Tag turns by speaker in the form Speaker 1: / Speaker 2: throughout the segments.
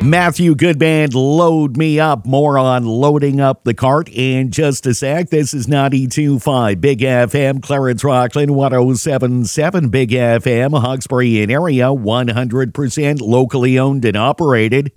Speaker 1: Matthew Goodband, Load Me Up. More on loading up the cart in just a sec. This is 92.5 Big FM, Clarence Rockland, 107.7 Big FM, Hawkesbury and area, 100% locally owned and operated.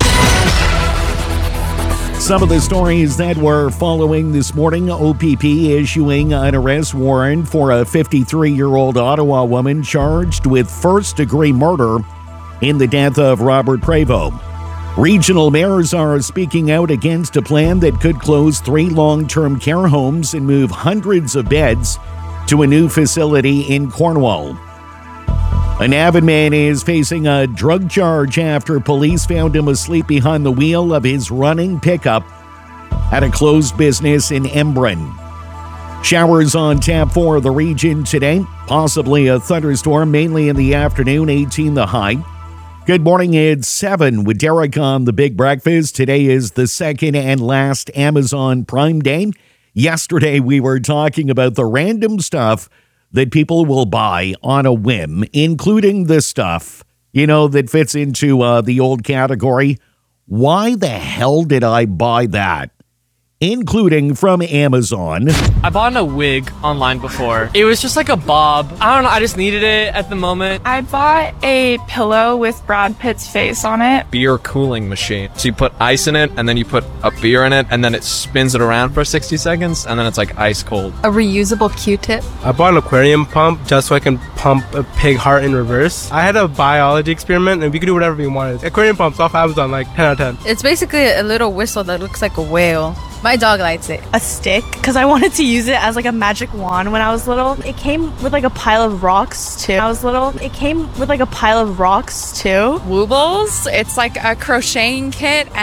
Speaker 1: Some of the stories that we're following this morning: OPP issuing an arrest warrant for a 53-year-old Ottawa woman charged with first-degree murder in the death of Robert Prevost. Regional mayors are speaking out against a plan that could close 3 long-term care homes and move hundreds of beds to a new facility in Cornwall. An avid man is facing a drug charge after police found him asleep behind the wheel of his running pickup at a closed business in Embrun. Showers on tap for the region today, possibly a thunderstorm, mainly in the afternoon, 18 the high. Good morning, it's 7 with Derek on The Big Breakfast. Today is the second and last Amazon Prime Day. Yesterday, we were talking about the random stuff that people will buy on a whim, including the stuff, that fits into the old category. Why the hell did I buy that? Including from Amazon.
Speaker 2: I bought a wig online before. It was just like a bob. I don't know, I just needed it at the moment.
Speaker 3: I bought a pillow with Brad Pitt's face on it.
Speaker 4: Beer cooling machine. So you put ice in it, and then you put a beer in it, and then it spins it around for 60 seconds, and then it's like ice cold.
Speaker 5: A reusable Q-tip.
Speaker 6: I bought an aquarium pump just so I can pump a pig heart in reverse. I had a biology experiment, and we could do whatever we wanted. Aquarium pumps off Amazon, like 10 out of 10.
Speaker 5: It's basically a little whistle that looks like a whale. My dog likes it.
Speaker 7: A stick, because I wanted to use it as like a magic wand when I was little. It came with like a pile of rocks too.
Speaker 3: Woobles, it's like a crocheting kit.